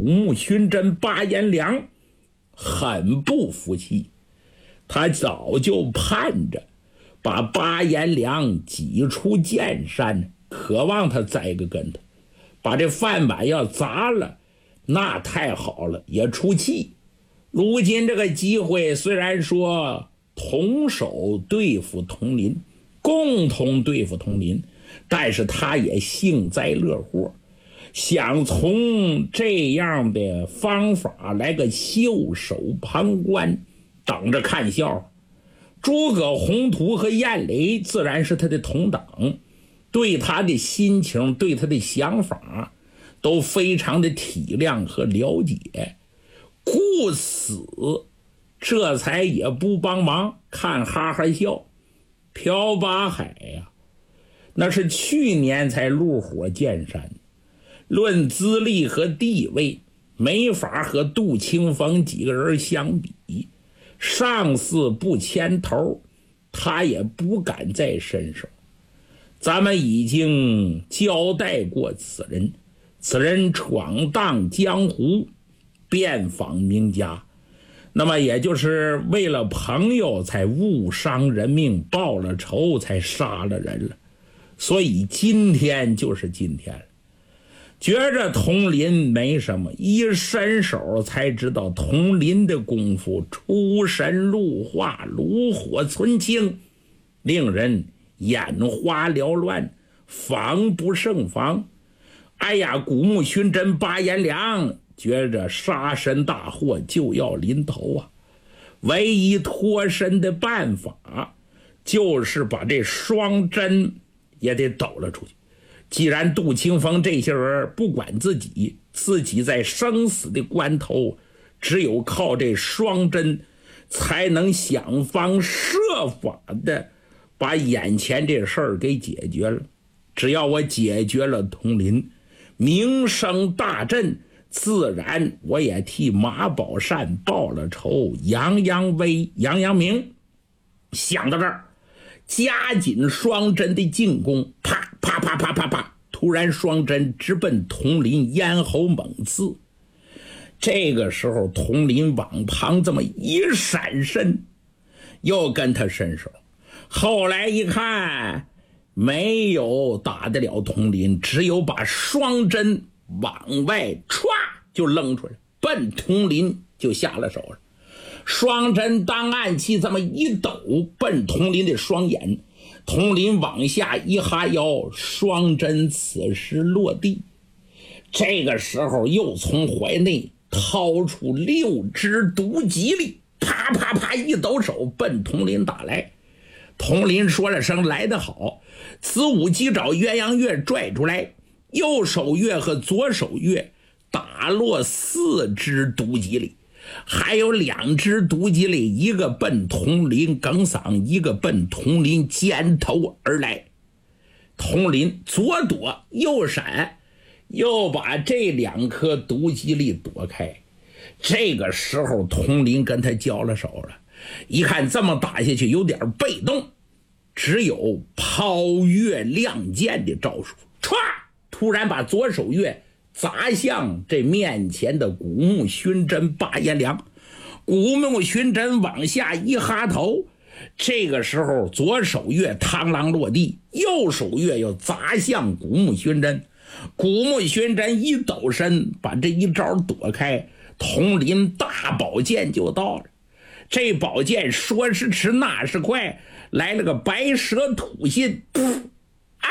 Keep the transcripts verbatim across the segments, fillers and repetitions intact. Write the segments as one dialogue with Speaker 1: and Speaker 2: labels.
Speaker 1: 木寻真巴彦良很不服气，他早就盼着把巴彦良挤出剑山，渴望他栽个跟头，把这饭碗要砸了，那太好了，也出气。如今这个机会，虽然说同手对付佟林，共同对付佟林，但是他也幸灾乐祸，想从这样的方法来个袖手旁观，等着看笑话。诸葛宏图和燕雷自然是他的同党，对他的心情，对他的想法都非常的体谅和了解，故此这才也不帮忙，看哈哈笑。朴八海呀、啊，那是去年才入伙剑山，论资历和地位，没法和杜清风几个人相比。上司不牵头，他也不敢再伸手。咱们已经交代过此人，此人闯荡江湖，遍访名家，那么也就是为了朋友才误伤人命，报了仇才杀了人了。所以今天就是今天了。觉着佟林没什么，一伸手才知道佟林的功夫出神入化，炉火纯青，令人眼花缭乱，防不胜防。哎呀，古木寻真巴彦良觉着杀身大祸就要临头啊，唯一脱身的办法就是把这双针也得抖了出去。既然杜清风这些人不管自己，自己在生死的关头，只有靠这双针才能想方设法的把眼前这事儿给解决了。只要我解决了佟林，名声大振，自然我也替马宝善报了仇，扬扬威，扬扬名。想到这儿，加紧双针的进攻，啪啪啪啪啪啪，突然双针直奔佟林咽喉猛刺。这个时候佟林往旁这么一闪身，又跟他伸手。后来一看没有打得了佟林，只有把双针往外歘就扔出来，奔佟林就下了手了。双针当暗器这么一抖，奔佟林的双眼，佟林往下一哈腰，双针此时落地。这个时候又从怀内掏出六支毒戟里，啪啪啪一抖手，奔佟林打来。佟林说了声来得好，子午鸡爪鸳鸯月拽出来，右手月和左手月打落四支毒戟里，还有两支毒戟里，一个奔佟林梗嗓，一个奔佟林肩头而来。佟林左躲右闪，又把这两颗毒戟里躲开。这个时候佟林跟他交了手了，一看这么打下去有点被动，只有抛月亮剑的招数，歘，突然把左手月砸向这面前的古木寻真巴彦良。古木寻真往下一哈头，这个时候左手月螳螂落地，右手月又砸向古木寻真。古木寻真一抖身，把这一招躲开，佟林大宝剑就到了。这宝剑说时迟那时快，来了个白蛇吐信，啊！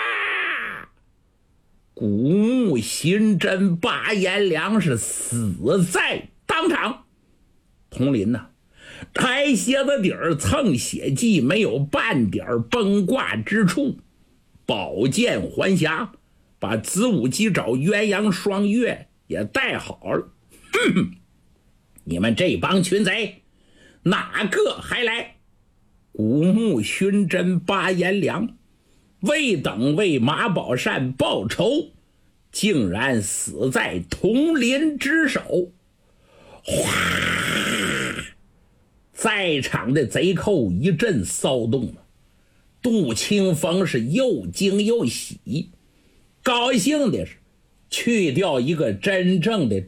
Speaker 1: 古木寻真巴彦良是死在当场。佟林呐、啊，抬鞋子底儿蹭血迹，没有半点崩挂之处，宝剑还辖，把子午鸡爪鸳鸯双月也带好了。哼，你们这帮群贼哪个还来？古木寻真巴彦良未等为马宝善报仇，竟然死在佟林之手。哗！在场的贼寇一阵骚动，杜清风是又惊又喜，高兴的是去掉一个真正的